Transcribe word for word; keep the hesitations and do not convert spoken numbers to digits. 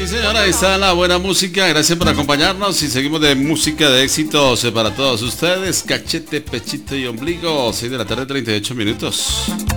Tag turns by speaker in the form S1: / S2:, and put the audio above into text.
S1: Sí, señora, ahí está la buena música. Gracias por acompañarnos y seguimos de música de éxitos para todos ustedes. Cachete, pechito y ombligo. seis de la tarde, treinta y ocho minutos.